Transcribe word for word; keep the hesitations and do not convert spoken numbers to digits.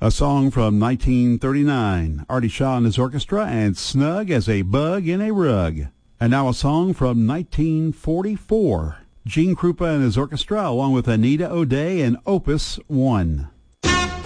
A song from nineteen thirty-nine, Artie Shaw and his orchestra, and Snug as a Bug in a Rug. And now a song from nineteen forty-four, Gene Krupa and his orchestra, along with Anita O'Day and Opus One.